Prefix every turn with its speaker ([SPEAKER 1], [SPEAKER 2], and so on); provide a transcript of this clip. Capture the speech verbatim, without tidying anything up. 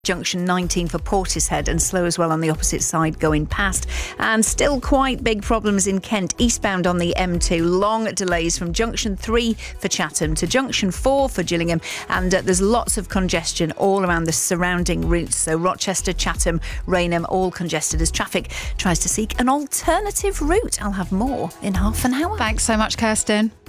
[SPEAKER 1] Junction nineteen for Portishead, and slow as well on the opposite side going past. And still quite big problems in Kent, eastbound on the M two. Long delays from Junction three for Chatham to Junction four for Gillingham. And uh, there's lots of congestion all around the surrounding routes. So Rochester, Chatham, Rainham, all congested as traffic tries to seek an alternative route. I'll have more in half an hour.
[SPEAKER 2] Thanks so much, Kirsten.